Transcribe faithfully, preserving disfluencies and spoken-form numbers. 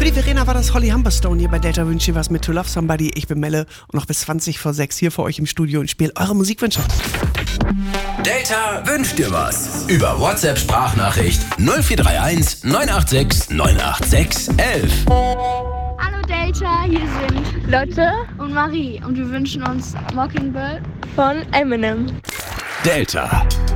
Für die Verena war das Holly Humberstone hier bei Delta Wünsche dir was mit To Love Somebody. Ich bin Melle und noch bis zwanzig vor sechs hier für euch im Studio und spiele eure Musikwünsche. Delta wünscht dir was. Über WhatsApp-Sprachnachricht null vier drei eins neun acht sechs neun acht sechs eins eins. Hallo Delta, hier sind Lotte und Marie und wir wünschen uns Mockingbird von Eminem. Delta.